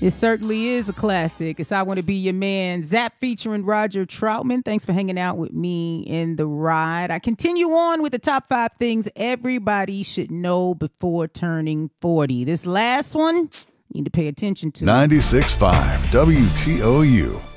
It certainly is a classic. It's I Want to Be Your Man, Zap featuring Roger Troutman. Thanks for hanging out with me in the ride. I continue on with the top 5 things everybody should know before turning 40. This last one, you need to pay attention to. 96.5 WTOU.